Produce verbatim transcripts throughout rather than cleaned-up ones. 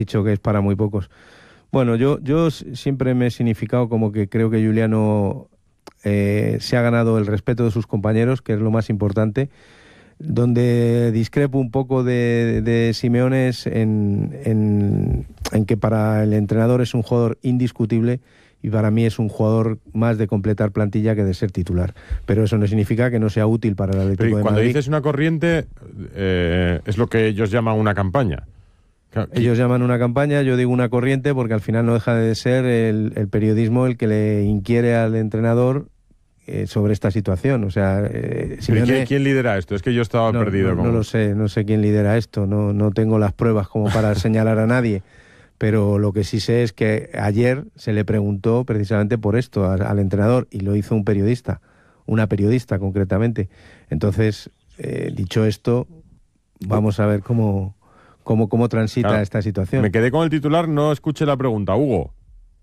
dicho que es para muy pocos. Bueno, yo, yo siempre me he significado como que creo que Giuliano eh, se ha ganado el respeto de sus compañeros, que es lo más importante. Donde discrepo un poco de, de Simeone es en, en, en que para el entrenador es un jugador indiscutible y para mí es un jugador más de completar plantilla que de ser titular. Pero eso no significa que no sea útil para el Atlético de Madrid. Cuando dices una corriente, eh, es lo que ellos llaman una campaña. Ellos llaman una campaña, yo digo una corriente, porque al final no deja de ser el, el periodismo el que le inquiere al entrenador eh, sobre esta situación. O sea, eh, Simeone... ¿Quién, ¿Quién lidera esto? Es que yo estaba no, perdido. No, como... no lo sé, no sé quién lidera esto, no, no tengo las pruebas como para señalar a nadie. Pero lo que sí sé es que ayer se le preguntó precisamente por esto al, al entrenador y lo hizo un periodista, una periodista concretamente. Entonces, eh, dicho esto, vamos a ver cómo, cómo, cómo transita claro, esta situación. Me quedé con el titular, no escuché la pregunta. Hugo.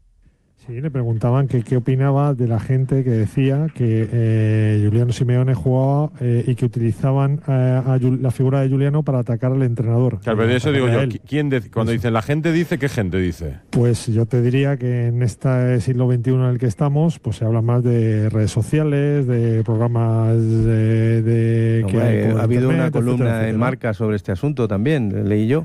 Sí, le preguntaban que qué opinaba de la gente que decía que eh, Giuliano Simeone jugaba eh, y que utilizaban eh, a la figura de Giuliano para atacar al entrenador. Claro, pero eso digo yo. ¿Quién de, cuando eso. Dicen la gente dice, ¿qué gente dice? Pues yo te diría que en este siglo veintiuno en el que estamos, pues se habla más de redes sociales, de programas de... de no, que bueno, hay ha habido internet, una columna etcétera, etcétera. en Marca sobre este asunto también, leí yo.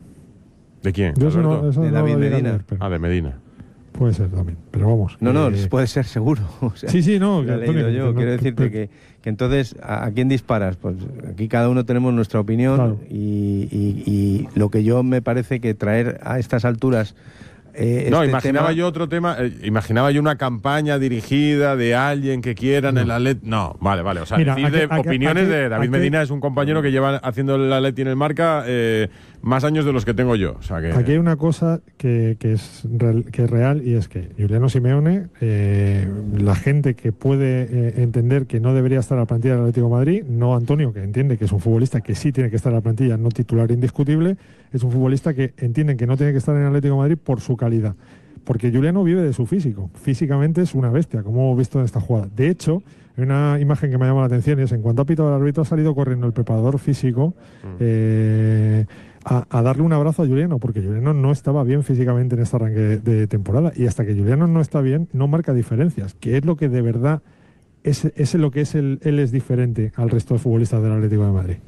¿De quién? Yo eso no, eso de no David Medina. Leer, pero... Ah, de Medina. Puede ser también, pero vamos. No, no, eh... puede ser seguro. O sea, sí, sí, no. Lo he leído yo. Quiero decirte que, que entonces, ¿a, ¿a quién disparas? Pues aquí cada uno tenemos nuestra opinión claro. y, y, y lo que yo me parece que traer a estas alturas... Eh, no, este imaginaba tema... yo otro tema, eh, imaginaba yo una campaña dirigida de alguien que quiera en no. el Atleti. No, vale, vale. O sea, Mira, decir de aquí, opiniones aquí, de David aquí, Medina es un compañero que lleva haciendo el Atleti en el Marca eh, más años de los que tengo yo. O sea que... Aquí hay una cosa que, que, es, real, que es real y es que Giuliano Simeone, eh, la gente que puede eh, entender que no debería estar en la plantilla del Atlético de Madrid, no Antonio, que entiende que es un futbolista que sí tiene que estar en la plantilla, no titular indiscutible, es un futbolista que entienden que no tiene que estar en el Atlético de Madrid por su calidad. Porque Giuliano vive de su físico. Físicamente es una bestia, como hemos visto en esta jugada. De hecho, hay una imagen que me llama la atención y es en cuanto ha pitado el árbitro ha salido corriendo el preparador físico mm. eh, a, a darle un abrazo a Giuliano, porque Giuliano no estaba bien físicamente en este arranque de, de temporada. Y hasta que Giuliano no está bien, no marca diferencias, que es lo que de verdad es, es lo que es el, él es diferente al resto de futbolistas del Atlético de Madrid.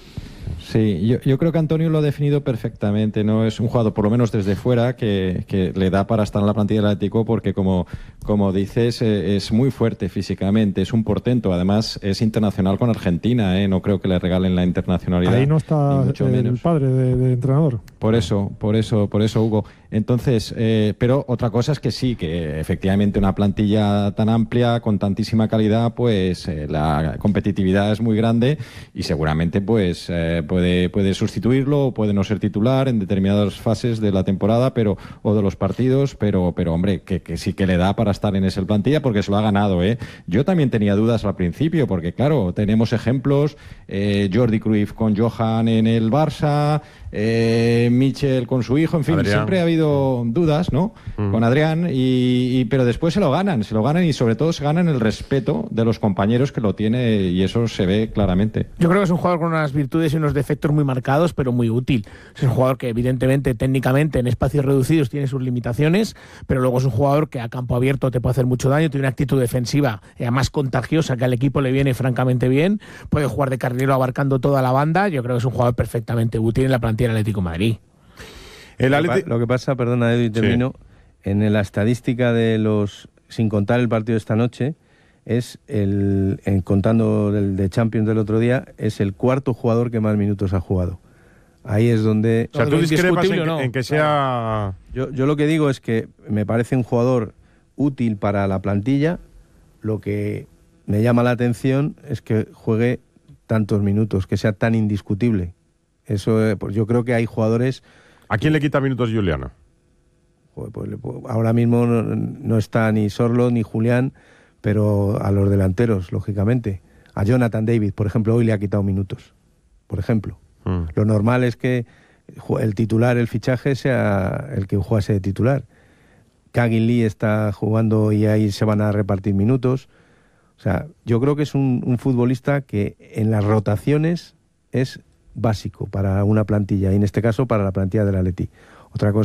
Sí, yo, yo creo que Antonio lo ha definido perfectamente, ¿no? Es un jugador, por lo menos desde fuera, que, que le da para estar en la plantilla del Atlético porque, como, como dices, eh, es muy fuerte físicamente, es un portento. Además, es internacional con Argentina, ¿eh? No creo que le regalen la internacionalidad. Ahí no está el menos. padre de, de entrenador. Por eso, por eso, por eso, Hugo. Entonces, eh, pero otra cosa es que sí, que efectivamente una plantilla tan amplia, con tantísima calidad, pues eh, la competitividad es muy grande y seguramente pues eh, puede, puede sustituirlo o puede no ser titular en determinadas fases de la temporada pero o de los partidos, pero, pero hombre, que, que sí que le da para estar en esa plantilla porque se lo ha ganado, ¿eh? Yo también tenía dudas al principio porque, claro, tenemos ejemplos, eh, Jordi Cruyff con Johan en el Barça, eh, Michel con su hijo, en fin, Adrián. Siempre ha habido dudas, ¿no? Mm. Con Adrián, y, y, pero después se lo ganan, se lo ganan y sobre todo se ganan el respeto de los compañeros que lo tiene y eso se ve claramente. Yo creo que es un jugador con unas virtudes y unos defectos muy marcados, pero muy útil. Es un jugador que evidentemente, técnicamente, en espacios reducidos tiene sus limitaciones, pero luego es un jugador que a campo abierto te puede hacer mucho daño, tiene una actitud defensiva además contagiosa que al equipo le viene francamente bien, puede jugar de carrilero abarcando toda la banda. Yo creo que es un jugador perfectamente útil en la plantilla del Atlético de Madrid. El Atleti... Lo que pasa, perdona Edu, y termino, sí. en la estadística de los, sin contar el partido de esta noche, es el, en, contando el de Champions del otro día, es el cuarto jugador que más minutos ha jugado. Ahí es donde... O sea, tú discrepas en, no. en que sea... Claro. Yo, yo lo que digo es que me parece un jugador útil para la plantilla. Lo que me llama la atención es que juegue tantos minutos, que sea tan indiscutible. Eso, pues yo creo que hay jugadores... ¿A quién le quita minutos Giuliano? Pues, pues, ahora mismo no, no está ni Sorlo ni Julián, pero a los delanteros, lógicamente. A Jonathan David, por ejemplo, hoy le ha quitado minutos, por ejemplo. Mm. Lo normal es que el titular, el fichaje, sea el que jugase de titular. Kagin Lee está jugando y ahí se van a repartir minutos. O sea, yo creo que es un, un futbolista que en las rotaciones es básico para una plantilla, y en este caso para la plantilla del Atleti. Otra cosa